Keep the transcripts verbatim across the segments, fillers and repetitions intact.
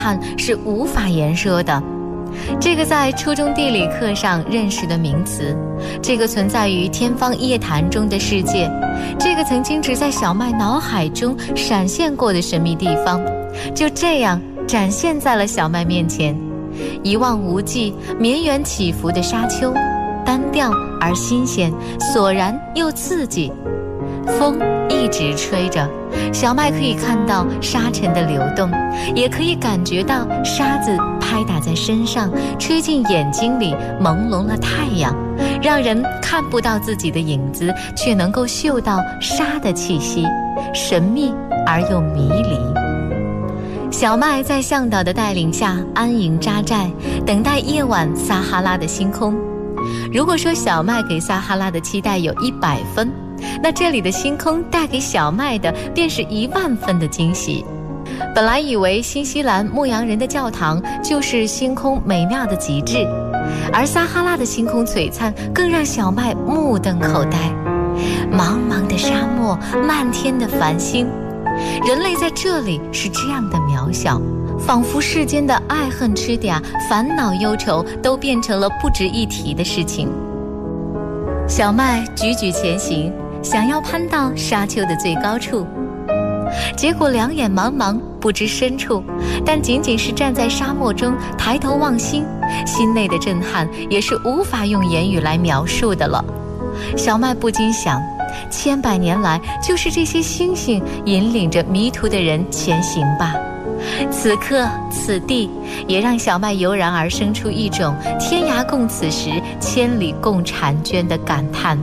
撼是无法言说的。这个在初中地理课上认识的名词，这个存在于天方夜谭中的世界，这个曾经只在小麦脑海中闪现过的神秘地方，就这样展现在了小麦面前。一望无际、绵延起伏的沙丘，单调而新鲜，索然又刺激。风一直吹着，小麦可以看到沙尘的流动，也可以感觉到沙子拍打在身上，吹进眼睛里，朦胧了太阳，让人看不到自己的影子，却能够嗅到沙的气息，神秘而又迷离。小麦在向导的带领下安营扎寨，等待夜晚撒哈拉的星空。如果说小麦给撒哈拉的期待有一百分，那这里的星空带给小麦的便是一万分的惊喜。本来以为新西兰牧羊人的教堂就是星空美妙的极致，而撒哈拉的星空璀璨更让小麦目瞪口呆。茫茫的沙漠，漫天的繁星，人类在这里是这样的渺小，仿佛世间的爱恨痴嗲、烦恼忧愁都变成了不值一提的事情。小麦踽踽前行，想要攀到沙丘的最高处，结果两眼茫茫，不知深处，但仅仅是站在沙漠中抬头望星，心内的震撼也是无法用言语来描述的了。小麦不禁想，千百年来就是这些星星引领着迷途的人前行吧。此刻此地也让小麦油然而生出一种天涯共此时，千里共婵娟的感叹。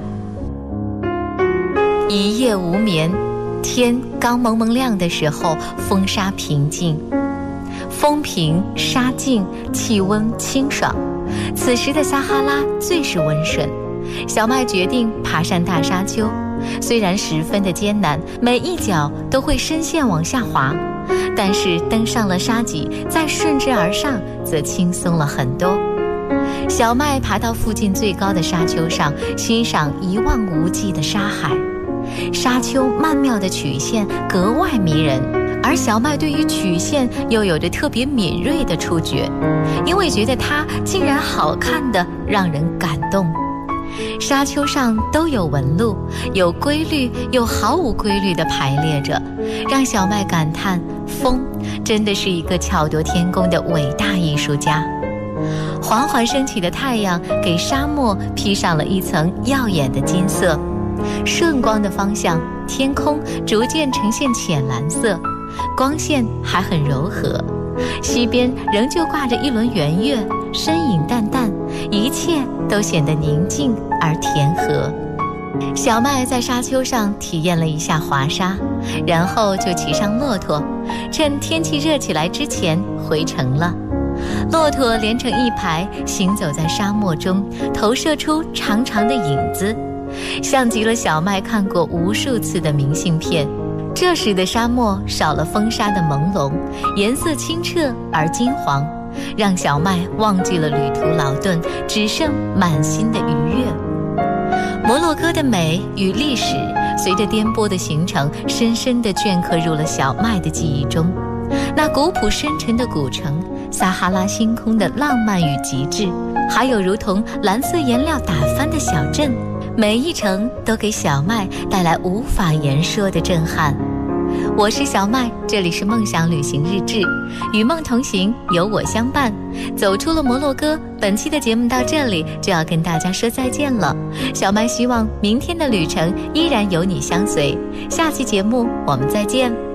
一夜无眠，天刚蒙蒙亮的时候，风沙平静，风平沙静，气温清爽，此时的撒哈拉最是温顺。小麦决定爬上大沙丘，虽然十分的艰难，每一脚都会深陷往下滑，但是登上了沙脊，再顺之而上则轻松了很多。小麦爬到附近最高的沙丘上，欣赏一望无际的沙海。沙丘曼妙的曲线格外迷人，而小麦对于曲线又有着特别敏锐的触觉，因为觉得它竟然好看得让人感动。沙丘上都有纹路，有规律又毫无规律地排列着，让小麦感叹风真的是一个巧夺天工的伟大艺术家。缓缓升起的太阳给沙漠披上了一层耀眼的金色，顺光的方向，天空逐渐呈现浅蓝色，光线还很柔和，西边仍旧挂着一轮圆月，身影淡淡，一切都显得宁静而甜和。小麦在沙丘上体验了一下滑沙，然后就骑上骆驼，趁天气热起来之前回城了。骆驼连成一排行走在沙漠中，投射出长长的影子，像极了小麦看过无数次的明信片。这时的沙漠少了风沙的朦胧，颜色清澈而金黄，让小麦忘记了旅途劳顿，只剩满心的愉悦。摩洛哥的美与历史随着颠簸的行程，深深地镌刻入了小麦的记忆中。那古朴深沉的古城，撒哈拉星空的浪漫与极致，还有如同蓝色颜料打翻的小镇，每一程都给小麦带来无法言说的震撼。我是小麦，这里是梦想旅行日志，与梦同行，有我相伴。走出了摩洛哥，本期的节目到这里就要跟大家说再见了。小麦希望明天的旅程依然有你相随，下期节目我们再见。